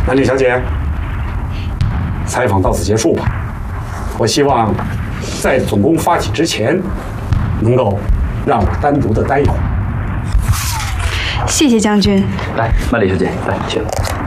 曼丽小姐，采访到此结束吧。我希望在总攻发起之前，能够让我单独的待一会儿。 谢谢将军。 来，曼丽小姐，来，请。